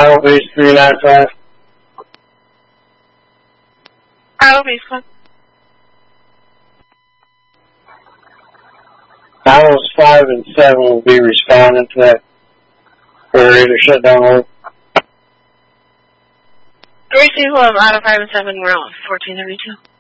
Iowa base 395. Iowa base 1. Iowa's 5 and 7 will be responding to that aerator shutdown hold. Receive out of 5 and 7, we're on 1472.